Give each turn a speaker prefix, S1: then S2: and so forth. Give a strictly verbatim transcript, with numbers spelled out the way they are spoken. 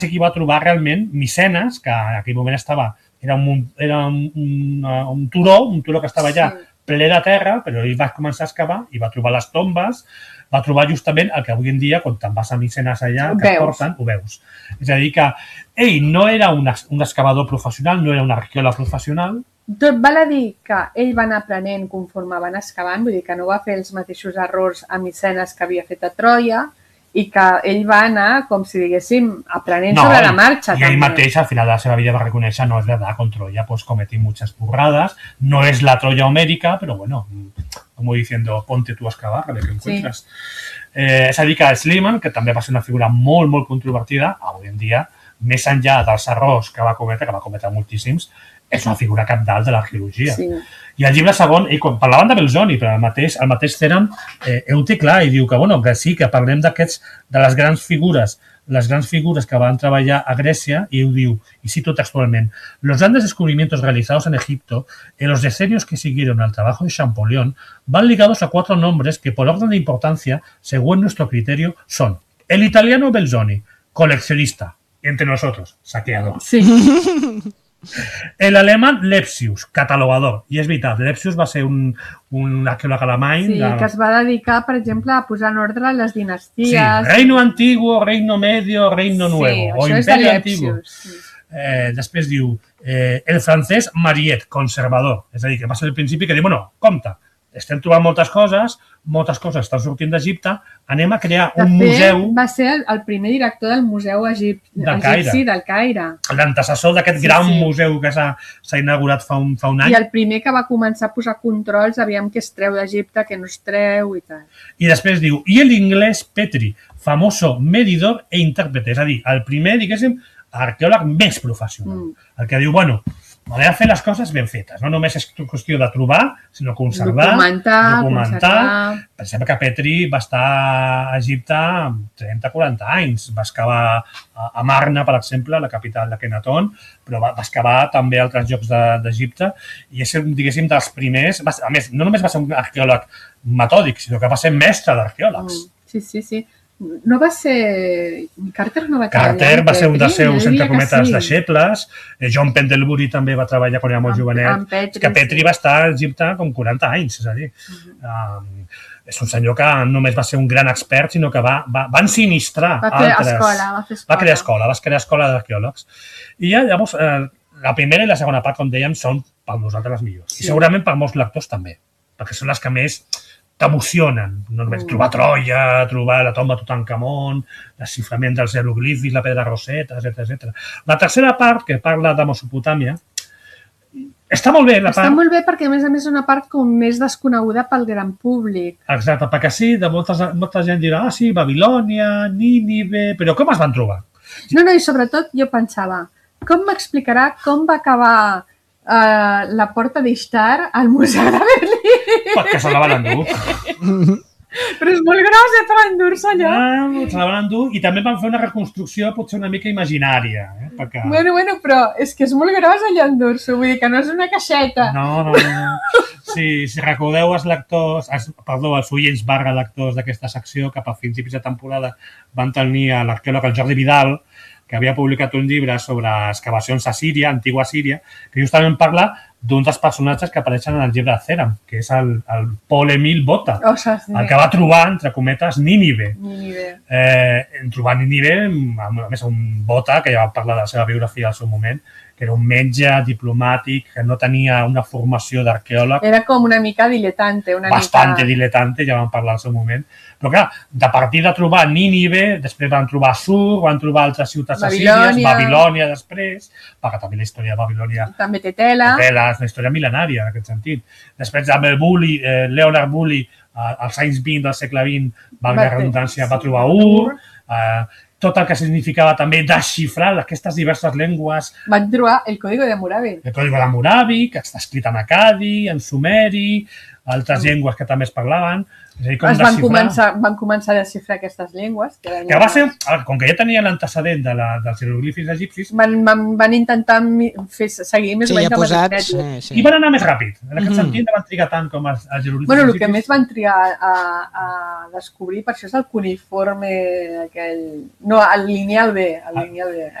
S1: que hi va trobar realment Micenes, que en aquell moment estava, era un, era un, un, un turó, un turó que estava allà sí. ple de terra, però ell va començar a excavar i va trobar les tombes, va trobar justament el que avui en dia, quan te'n vas a Micenes allà, que es porten, ho veus. És a dir, que ell no era un, un excavador professional, no era un arqueòleg professional.
S2: Tot val a dir que ell va anar aprenent conforme van excavant, vull dir que no va fer els mateixos errors a Micenes que havia fet a Troia, i que ell va anar, com si diguéssim, aprenent no, sobre la marxa.
S1: I ell també. Mateix, al final de la seva vida, va reconèixer, no és verdad, con Troya pues cometí muchas burradas, no es la Troya homérica, pero bueno, como diciendo, ponte tú a excavar, a ver qué encuentras. Sí. Eh, és a dir, que Schliemann, que també va ser una figura molt, molt controvertida, avui en dia, més enllà dels errors que va cometre, que va cometre moltíssims, és una figura capdalt de l'arqueologia. Sí. I el llibre segon, ell, quan parlaven de Belzoni, però el mateix, el mateix Ceram, eh, ho té clar i diu que, bueno, que sí, que parlem d'aquests, de les grans figures, les grans figures que van treballar a Grècia, i ho diu, y cito textualment, los grandes descubrimientos realizados en Egipto en los decenios que siguieron al trabajo de Champollion van ligados a cuatro nombres que, por orden de importancia, según nuestro criterio, son el italiano Belzoni, coleccionista, entre nosotros, saqueador.
S2: Sí.
S1: El alemán Lepsius, catalogador. I és veritat, Lepsius va ser un, un arqueòleg alemany.
S2: Sí, de... que es va dedicar, per exemple, a posar en ordre les dinasties.
S1: Sí, Reino Antiguo, Reino Medio, Reino Nuevo.
S2: Sí,
S1: o
S2: això és de Lepsius. Sí.
S1: Eh, després diu, eh, el francès Mariette, conservador. És a dir, que va ser el principi que diu, bueno, compte, estem trobant moltes coses, moltes coses estan sortint d'Egipte, anem a crear un
S2: de fet,
S1: museu...
S2: va ser el primer director del Museu Egip...
S1: del
S2: egipci del Caire.
S1: L'antecessor d'aquest sí, gran sí. museu que s'ha inaugurat fa un, fa un any.
S2: I el primer que va començar a posar controls, aviam què es treu d'Egipte, què no es treu i tal.
S1: I després diu, i l'inglès Petri, famoso medidor e intèrprete, és a dir, el primer, diguéssim, arqueòleg més professional. Mm. El que diu, bueno... M'agrada fer les coses ben fetes. No només és qüestió de trobar, sinó conservar,
S2: documentar.
S1: documentar. Pensem que Petri va estar a Egipte trenta a quaranta anys. Va excavar a Marna, per exemple, la capital de Kenaton, però va, va excavar també a altres llocs d'Egipte i és, diguéssim, dels primers... Va, a més, no només va ser un arqueòleg metòdic, sinó que va ser mestre d'arqueòlegs.
S2: Mm, sí, sí, sí. No va ser... Carter no va treballar
S1: Carter va ser un dels seus, entre cometes, sí. deixebles. John Pendlebury també va treballar quan era molt jovenet.
S2: Petri,
S1: que Petri sí. va estar a Egipte com quaranta anys, és a dir. Uh -huh. um, és un senyor que només va ser un gran expert, sinó que va, va, va ensinistrar
S2: va fer
S1: altres...
S2: Escola, va fer escola.
S1: Va crear escola, va crear escola d'arqueòlegs. I ja, llavors, eh, la primera i la segona part, com dèiem, són per nosaltres les millors. Sí. I segurament per molts lectors també, perquè són les que més... t'emocionen. No només trobar Troia, trobar la tomba de Tutankamon, l'esciframent dels jeroglífics, la pedra roseta, etcètera, etcètera. La tercera part, que parla de Mesopotàmia, està molt bé. La
S2: està
S1: part...
S2: molt bé perquè, a més a més, és una part com més desconeguda pel gran públic.
S1: Exacte, perquè sí, de molta, molta gent dirà, ah, sí, Babilònia, Nínive... Però com es van trobar?
S2: No, no, i sobretot jo pensava, com m'explicarà com va acabar Uh, la porta d'Ishtar al Museu de Berlín?
S1: Perquè se la van endur.
S2: Però és molt grossa per endur-se allò.
S1: Ah, se la van endur i també van fer una reconstrucció potser una mica imaginària. Eh? Perquè...
S2: Bueno, bueno, però és que és molt grossa allò endur-se, vull dir que no és una caixeta.
S1: No, no, no. Sí, si recordeu els lectors, els, perdó, els oients barra lectors d'aquesta secció, cap a principis de temporada van tenir a l'arqueòleg el Jordi Vidal, que havia publicat un llibre sobre excavacions a Síria, antigua Síria, que justament parla d'un dels personatges que apareixen en el llibre de Ceram, que és el, el Paul Emile Botta,
S2: oh, sí.
S1: el que va trobar, entre cometes, Nínive.
S2: Nínive.
S1: Eh, en trobar Nínive, a més, un Botta, que ja va parlar de la seva biografia al seu moment, que era un metge diplomàtic, que no tenia una formació d'arqueòleg.
S2: Era com una mica diletante. Una
S1: Bastante
S2: mica...
S1: diletante, ja vam parlar al seu moment. Però clar, de partir de trobar Nínive, després van trobar Sur, van trobar altres ciutats assíries, Babilònia després, perquè també la història de Babilònia...
S2: També té tela.
S1: Té tela, és una història mil·lenària, en aquest sentit. Després, amb el Bulli, eh, Leonard Bulli, eh, als anys vint del segle vint, valga la redundància, va trobar Ur, eh, tot el que significava també desxifrar aquestes diverses llengües.
S2: Van trobar el Código de Hammurabi.
S1: El Código de Hammurabi, que està escrit en acadi, en sumeri, altres llengües que també es parlaven. És a dir, com
S2: es van
S1: desxifrar...
S2: començar, van començar a desxifrar aquestes llengües. Que, eren
S1: que va ser, com que ja tenia l'antecedent de la, dels jeroglífics egipcis,
S2: van, van, van intentar fer, seguir més
S3: Sí,
S2: o menys
S3: ja
S2: el mateix
S3: posats.
S2: mètode.
S3: Eh, sí.
S1: i van anar més ràpid. En aquest
S3: Mhm.
S1: sentit, no van trigar tant com els, els jeroglífics
S2: Bueno, el
S1: egipcis.
S2: que més van trigar a, a descobrir, per això és el cuniforme aquell... No, el lineal B, el lineal B.